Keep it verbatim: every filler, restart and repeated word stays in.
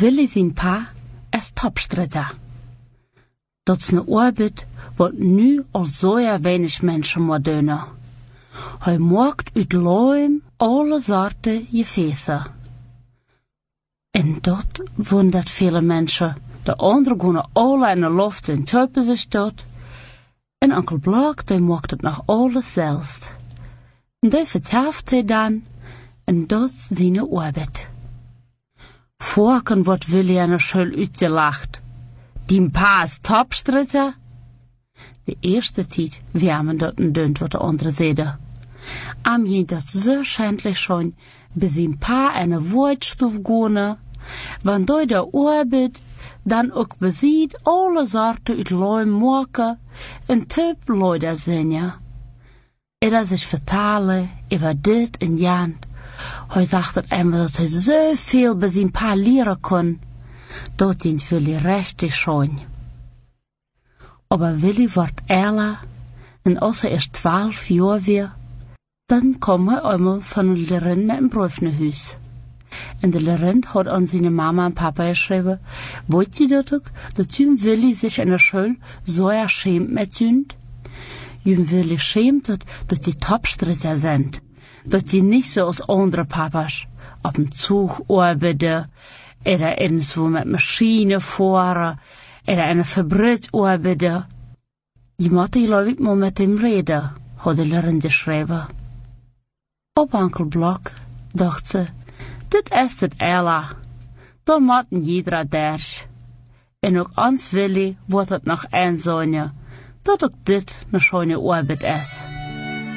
Willi zijn pa is topstritter. Dat is een arbeid wat nu al zo weinig mensen moet doen. Hij maakt uit loom alle soorten gefeesten. En dat wondert viele mensen. De anderen gaan alle in de lucht en tuipen zich dood. En onkel Blok, die maakt het nog alles zelfs. En die vertelt hij dan, en dat is zijn arbeid. Vorken wordt Willi aan de school uitgelacht. Die pa is topstritter. De eerste tijd wärmen dat een dunt wat de andere zeiden. Am je dat zo schijnlijk schon, bis zijn pa in een woordstof gaan, want door de arbeid dan ook beziet alle soorten uit loom maken en typ Leute zingen. Er zich vertalen over dit en jan. Hij zegt er immer dat hij zoveel bij zijn pa leren kon. Dat dient Willi richtig schön. Aber Willi wordt älter, en als hij is twaalf jaar weer, dan kwam hij einmal van een Lehrerin met een brief naar huis. En de Lehrerin had aan zijn mama en papa geschreven, weet je dat ook, dat jun Willi zich in de school zo erschämt met jun? Jun Willi schämt het dat die topstritter zijn, dat die niet zoals andere papa's op een Zug arbeiten, oder irgendwo mit Maschinen fahren, oder in een Fabrik arbeiten. Je moet geloof ik maar met hem reden, had de Lehrerin geschreven. Op onkel Blok dacht ze, dit is het Ella, dan moet jeder daar. En ook ons Willi wordt het nog een zonje, dat ook dit een schöne arbeid is.